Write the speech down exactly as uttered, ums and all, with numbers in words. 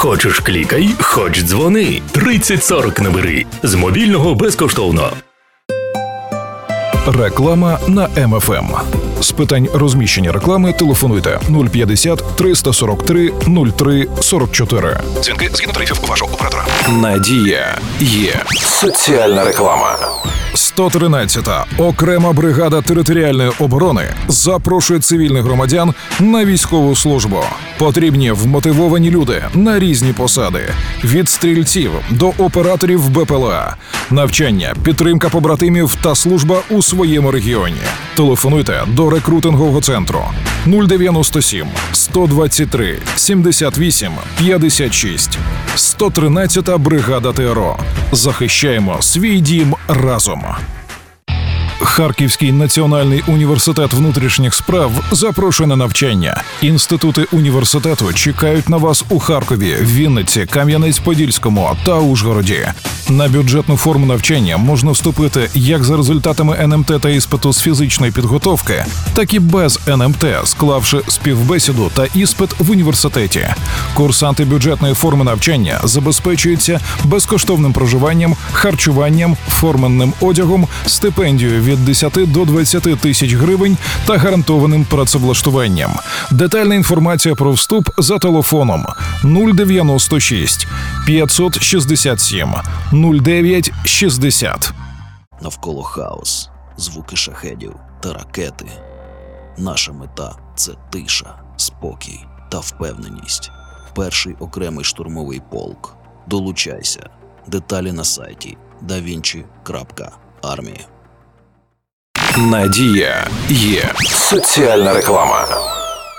Хочеш клікай, хоч дзвони. тридцять сорок набери. З мобільного безкоштовно. Реклама на Ем Еф Ем. З питань розміщення реклами телефонуйте нуль п'ятдесят триста сорок три нуль три сорок чотири. Дзвінки згідно тарифів вашого оператора. Надія є. Соціальна реклама. сто тринадцята окрема бригада територіальної оборони запрошує цивільних громадян на військову службу. Потрібні вмотивовані люди на різні посади. Від стрільців до операторів Бе Пе Еле А. Навчання, підтримка побратимів та служба у своєму регіоні. Телефонуйте до рекрутингового центру нуль дев'яносто сім сто двадцять три сімдесят вісім п'ятдесят шість. сто тринадцята бригада Те Ер О. Захищаємо свій дім разом. Харківський національний університет внутрішніх справ запрошує на навчання. Інститути університету чекають на вас у Харкові, Вінниці, Кам'янець-Подільському та Ужгороді. На бюджетну форму навчання можна вступити як за результатами Ен Ем Те та іспиту з фізичної підготовки, так і без Ен Ем Те, склавши співбесіду та іспит в університеті. Курсанти бюджетної форми навчання забезпечуються безкоштовним проживанням, харчуванням, форменним одягом, стипендією від десяти до двадцяти тисяч гривень та гарантованим працевлаштуванням. Детальна інформація про вступ за телефоном нуль дев'яносто шість п'ятсот шістдесят сім нуль дев'ять шістдесят. Навколо хаос, звуки шахедів та ракети. Наша мета – це тиша, спокій та впевненість. Перший окремий штурмовий полк. Долучайся. Деталі на сайті да вінчі крапка армія. Надія є. Соціальна реклама.